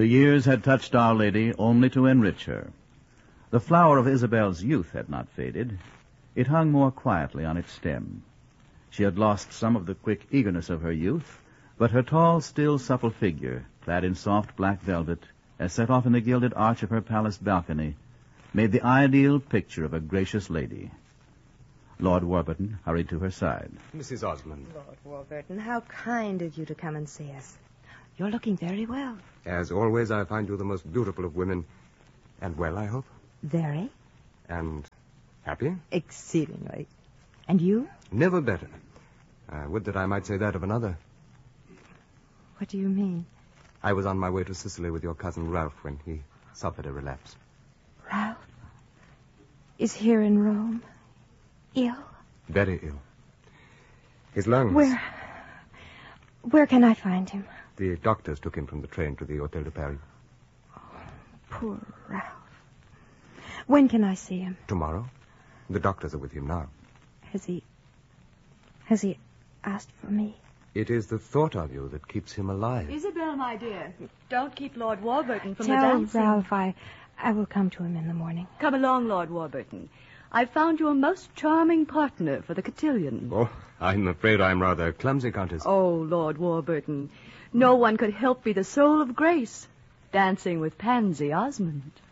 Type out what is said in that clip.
The years had touched Our Lady only to enrich her. The flower of Isabel's youth had not faded. It hung more quietly on its stem. She had lost some of the quick eagerness of her youth, but her tall, still, supple figure, clad in soft black velvet, as set off in the gilded arch of her palace balcony, made the ideal picture of a gracious lady. Lord Warburton hurried to her side. Mrs. Osmond. Lord Warburton, how kind of you to come and see us. You're looking very well. As always, I find you the most beautiful of women. And well, I hope. Very. And happy? Exceedingly. And you? Never better. I would that I might say that of another. What do you mean? I was on my way to Sicily with your cousin Ralph when he suffered a relapse. Ralph is here in Rome. Ill? Very ill. His lungs... Where can I find him? The doctors took him from the train to the Hotel de Paris. Oh, poor Ralph. When can I see him? Tomorrow. The doctors are with him now. Has he asked for me? It is the thought of you that keeps him alive. Isabel, my dear, don't keep Lord Warburton from the Tell dancing. Ralph I will come to him in the morning. Come along, Lord Warburton. I've found you a most charming partner for the cotillion. Oh, I'm afraid I'm rather clumsy, Countess. Oh, Lord Warburton, no one could help be the soul of grace, dancing with Pansy Osmond.